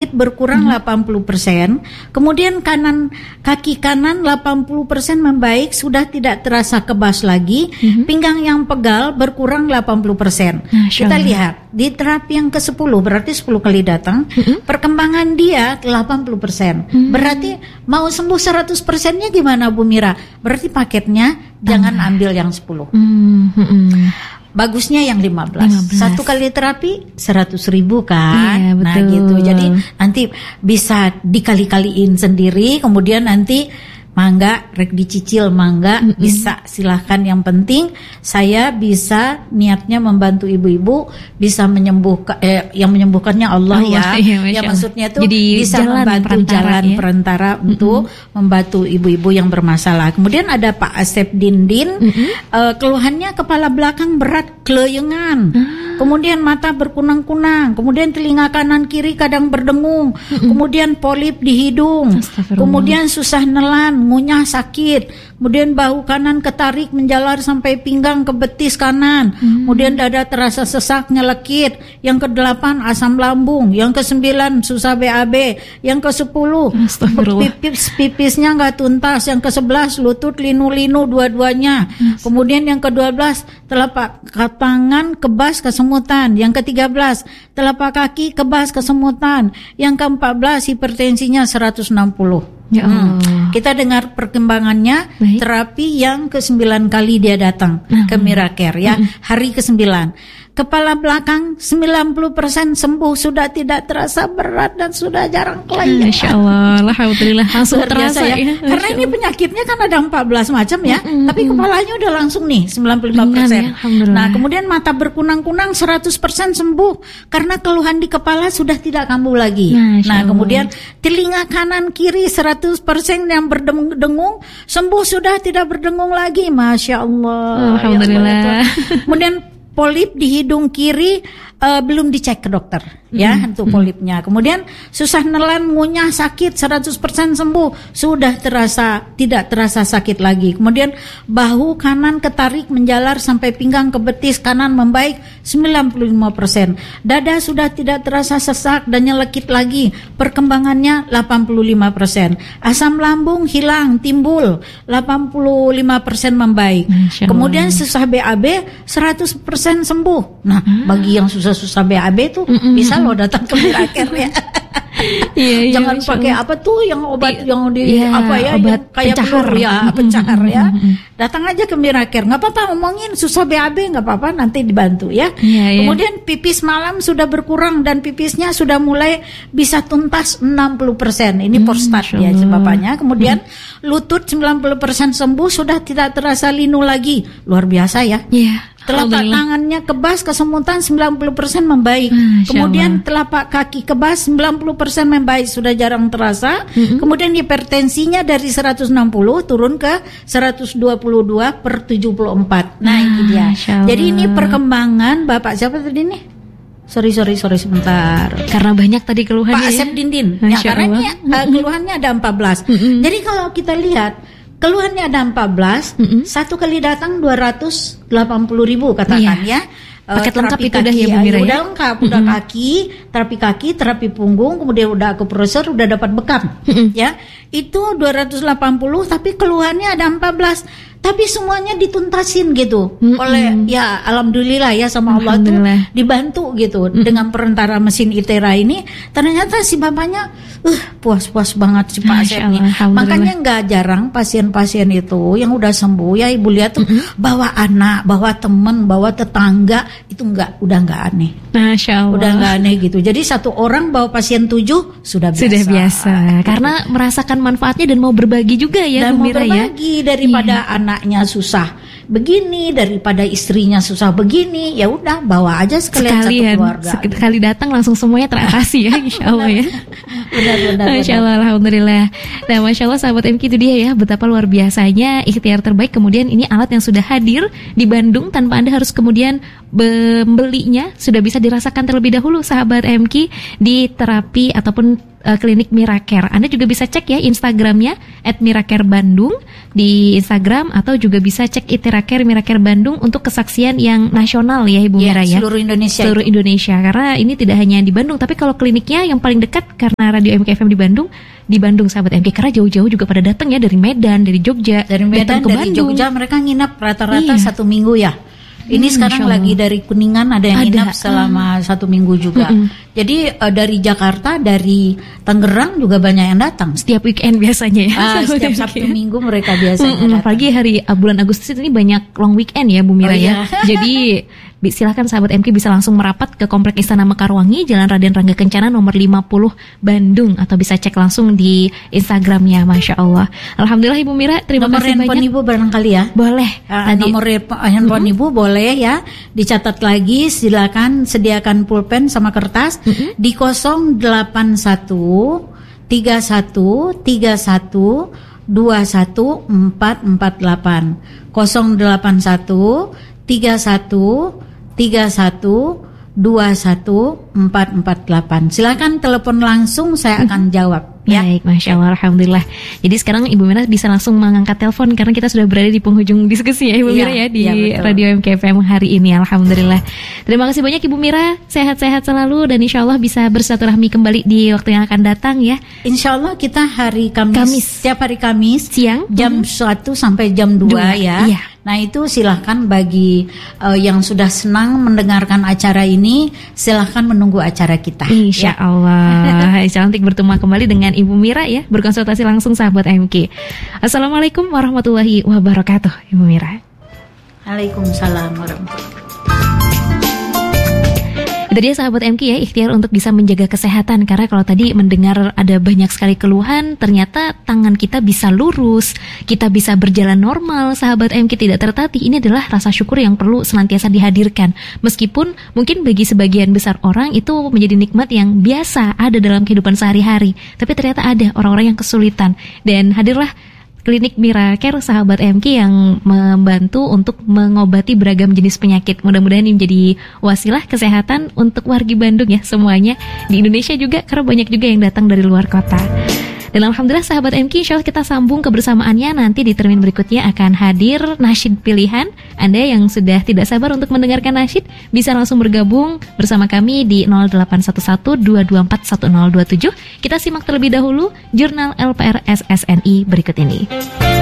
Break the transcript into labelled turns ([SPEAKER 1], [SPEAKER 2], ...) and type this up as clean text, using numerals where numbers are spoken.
[SPEAKER 1] sakit berkurang 80%, kemudian kaki kanan 80% membaik, sudah tidak terasa kebas lagi, pinggang yang pegal berkurang 80%. Kita lihat di terapi yang ke-10, berarti 10 kali datang, perkembangan dia 80%. Berarti mau sembuh 100%-nya gimana Bu Mira? Berarti paketnya jangan ambil yang 10. Bagusnya yang 15. Satu kali terapi 100.000 kan.
[SPEAKER 2] Iya,
[SPEAKER 1] nah
[SPEAKER 2] betul.
[SPEAKER 1] gitu. Jadi nanti bisa dikali-kaliin sendiri. Kemudian nanti mangga rek dicicil, mangga bisa, silahkan. Yang penting saya bisa niatnya membantu ibu-ibu, bisa menyembuhkan, yang menyembuhkannya Allah ya. Ya maksudnya itu
[SPEAKER 2] jadi
[SPEAKER 1] bisa membantu jalan perantara untuk membantu ibu-ibu yang bermasalah. Kemudian ada Pak Asep Dindin, keluhannya kepala belakang berat, keleyengan, kemudian mata berkunang-kunang, kemudian telinga kanan kiri kadang berdengung, kemudian polip di hidung, kemudian susah nelan, ngunyah sakit, kemudian bahu kanan ketarik menjalar sampai pinggang ke betis kanan, kemudian dada terasa sesak nyelekit, yang ke-8 asam lambung, yang ke-9 susah BAB, yang ke-10 pipisnya nggak tuntas, yang ke-11 lutut linu-linu dua-duanya, kemudian yang ke-12 telapak tangan kebas kesemutan, yang ke-13 telapak kaki kebas kesemutan, yang ke-14 hipertensinya 160.
[SPEAKER 2] Ya
[SPEAKER 1] Kita dengar perkembangannya. Baik. Terapi yang ke-9 kali dia datang ke Miracare ya. Hari ke-9. Kepala belakang 90% sembuh, sudah tidak terasa berat dan sudah jarang kelayan.
[SPEAKER 2] Masya Allah, alhamdulillah langsung terasa ya.
[SPEAKER 1] Karena ini penyakitnya kan ada 14 macam ya, tapi kepalanya udah langsung nih 95%.
[SPEAKER 2] Ya,
[SPEAKER 1] nah kemudian mata berkunang-kunang 100% sembuh karena keluhan di kepala sudah tidak kambuh lagi. Nah kemudian telinga kanan kiri 100% yang berdengung sembuh, sudah tidak berdengung lagi. Masya Allah.
[SPEAKER 2] Alhamdulillah.
[SPEAKER 1] Ya, kemudian polip di hidung kiri belum dicek ke dokter ya untuk polipnya. Kemudian susah nelan, ngunyah, sakit 100% sembuh, sudah tidak terasa sakit lagi. Kemudian bahu kanan ketarik menjalar sampai pinggang ke betis kanan membaik 95%. Dada sudah tidak terasa sesak dan nyelekit lagi, perkembangannya 85%. Asam lambung hilang, timbul 85% membaik. Kemudian susah BAB 100% sembuh. Nah bagi yang susah BAB tuh bisa lo datang ke Miracare ya. Jangan pakai apa tuh yang obat yang di obat yang kayak
[SPEAKER 2] pencahar
[SPEAKER 1] pencahar ya. Datang aja ke Miracare, nggak apa-apa, ngomongin susah BAB nggak apa-apa, nanti dibantu ya. Kemudian pipis malam sudah berkurang dan pipisnya sudah mulai bisa tuntas 60%. Ini prostat ya bapaknya. Kemudian lutut 90% sembuh, sudah tidak terasa linu lagi. Luar biasa ya. Telapak tangannya kebas kesemutan 90% membaik. Kemudian telapak kaki kebas 90% membaik, sudah jarang terasa. Kemudian hipertensinya dari 160 turun ke 122/74. Nah itu dia. Jadi ini perkembangan Bapak siapa tadi nih? Sorry sebentar.
[SPEAKER 2] Karena banyak tadi keluhannya.
[SPEAKER 1] Pak Asep Dindin. Ya, karena ini keluhannya ada 14. Jadi kalau kita lihat keluhannya ada 14, satu kali datang 280.000 katakan ya.
[SPEAKER 2] Paket lengkap itu udah ya Bu Mira ya?
[SPEAKER 1] Udah lengkap, udah kaki, terapi punggung, kemudian udah akupresur, udah dapat bekam. Ya, itu 280 tapi keluhannya ada 14. Tapi semuanya dituntasin gitu oleh ya alhamdulillah ya sama Allah tuh dibantu gitu dengan perantara mesin ITERA ini. Ternyata si bapaknya puas banget si Pak Asep nih. Makanya nggak jarang pasien-pasien itu yang udah sembuh ya ibu lihat tuh bawa anak, bawa temen, bawa tetangga, itu udah nggak aneh.
[SPEAKER 2] Masya Allah.
[SPEAKER 1] Udah nggak aneh gitu. Jadi satu orang bawa pasien 7 sudah biasa.
[SPEAKER 2] Karena merasakan manfaatnya dan mau berbagi juga ya Bu Mira ya.
[SPEAKER 1] Berbagi daripada anaknya susah begini, daripada istrinya susah begini, ya udah bawa aja sekalian satu keluarga.
[SPEAKER 2] Sekali datang langsung semuanya teratasi ya, insya Allah ya.
[SPEAKER 1] Benar.
[SPEAKER 2] Masya Allah, alhamdulillah. Nah, Masya Allah sahabat MK itu dia ya, betapa luar biasanya ikhtiar terbaik. Kemudian ini alat yang sudah hadir di Bandung tanpa Anda harus kemudian membelinya, sudah bisa dirasakan terlebih dahulu sahabat MK di terapi ataupun klinik Miracare. Anda juga bisa cek ya Instagramnya @Miracare Bandung di Instagram, atau juga bisa cek ITERA Miraker Bandung untuk kesaksian yang nasional ya Ibu Mira ya.
[SPEAKER 1] Seluruh Indonesia.
[SPEAKER 2] Seluruh Indonesia, karena ini tidak hanya di Bandung, tapi kalau kliniknya yang paling dekat karena Radio MKFM di Bandung sahabat MK, karena jauh-jauh juga pada datang ya dari Medan, dari Jogja,
[SPEAKER 1] Dari Medan,
[SPEAKER 2] datang ke
[SPEAKER 1] dari
[SPEAKER 2] Bandung.
[SPEAKER 1] Jogja mereka nginap rata-rata
[SPEAKER 2] Iya.
[SPEAKER 1] 1 minggu ya. Ini sekarang
[SPEAKER 2] Masya Allah.
[SPEAKER 1] lagi dari Kuningan ada yang
[SPEAKER 2] Ada.
[SPEAKER 1] nginap selama 1 minggu juga. Jadi dari Jakarta, dari Tangerang juga banyak yang datang.
[SPEAKER 2] Setiap weekend biasanya ya.
[SPEAKER 1] Setiap Sabtu Minggu mereka biasanya datang.
[SPEAKER 2] Apalagi hari bulan Agustus ini banyak long weekend ya Bu Mira
[SPEAKER 1] Oh,
[SPEAKER 2] ya.
[SPEAKER 1] iya.
[SPEAKER 2] Jadi silakan sahabat MK bisa langsung merapat ke Komplek Istana Mekarwangi, Jalan Raden Rangga Kencana nomor 50 Bandung, atau bisa cek langsung di Instagramnya. Masya Allah. Alhamdulillah Ibu Mira, terima
[SPEAKER 1] Nomor
[SPEAKER 2] kasih
[SPEAKER 1] handphone
[SPEAKER 2] banyak.
[SPEAKER 1] Ibu barangkali ya.
[SPEAKER 2] Boleh. Tadi
[SPEAKER 1] Nomor handphone Ibu boleh ya dicatat lagi, silakan sediakan pulpen sama kertas di 081 31 31 21448 081 31 31 21448. Silakan telepon langsung, saya akan jawab ya.
[SPEAKER 2] Baik, Masya Allah, Alhamdulillah. Jadi sekarang Ibu Mira bisa langsung mengangkat telepon karena kita sudah berada di penghujung diskusi ya Ibu
[SPEAKER 1] Iya,
[SPEAKER 2] Mira ya di
[SPEAKER 1] iya, betul.
[SPEAKER 2] Radio MKFM hari ini. Alhamdulillah. Terima kasih banyak Ibu Mira, sehat-sehat selalu dan insya Allah bisa bersilaturahmi kembali di waktu yang akan datang ya.
[SPEAKER 1] Insya Allah kita hari Kamis. Setiap hari Kamis
[SPEAKER 2] Siang
[SPEAKER 1] jam 1 sampai jam 2 ya.
[SPEAKER 2] Iya.
[SPEAKER 1] Nah itu silahkan bagi yang sudah senang mendengarkan acara ini, silahkan menunggu acara kita.
[SPEAKER 2] Insya
[SPEAKER 1] Ya.
[SPEAKER 2] Allah. Cantik bertemu kembali dengan Ibu Mira ya, berkonsultasi langsung sahabat MK. Assalamualaikum warahmatullahi wabarakatuh Ibu Mira.
[SPEAKER 1] Waalaikumsalam warahmatullahi wabarakatuh.
[SPEAKER 2] Itu dia sahabat MK ya, ikhtiar untuk bisa menjaga kesehatan. Karena kalau tadi mendengar ada banyak sekali keluhan, ternyata tangan kita bisa lurus, kita bisa berjalan normal. Sahabat MK tidak tertatih, ini adalah rasa syukur yang perlu senantiasa dihadirkan. Meskipun mungkin bagi sebagian besar orang itu menjadi nikmat yang biasa ada dalam kehidupan sehari-hari, tapi ternyata ada orang-orang yang kesulitan. Dan hadirlah Klinik Miraker sahabat MK yang membantu untuk mengobati beragam jenis penyakit. Mudah-mudahan ini menjadi wasilah kesehatan untuk wargi Bandung ya semuanya. Di Indonesia juga karena banyak juga yang datang dari luar kota. Dan alhamdulillah sahabat MK, insya Allah kita sambung kebersamaannya. Nanti di termin berikutnya akan hadir nasyid pilihan. Anda yang sudah tidak sabar untuk mendengarkan nasyid bisa langsung bergabung bersama kami di 0811-224-1027. Kita simak terlebih dahulu jurnal LPR SSNI berikut ini.